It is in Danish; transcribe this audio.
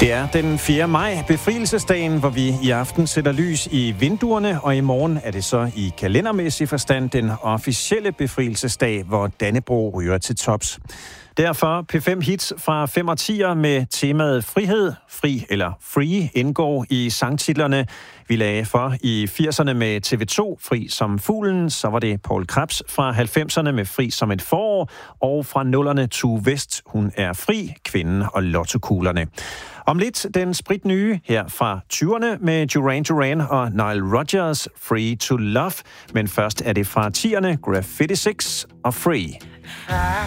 Det er den 4. maj, befrielsesdagen, hvor vi i aften sætter lys i vinduerne, og i morgen er det så i kalendermæssig forstand den officielle befrielsesdag, hvor Dannebrog ryger til tops. Derfor P5 Hits fra 5 og 10'er med temaet frihed, fri eller free, indgår i sangtitlerne. Vi lagde for i 80'erne med TV2, Fri som fuglen, så var det Poul Krebs fra 90'erne med Fri som et forår, og fra 0'erne Tue West, Hun er fri, Kvinden og Lottokuglerne. Om lidt den spritnye her fra 20'erne med Duran Duran og Nile Rodgers, Free to Love, men først er det fra 10'erne, Graffiti Six og Free.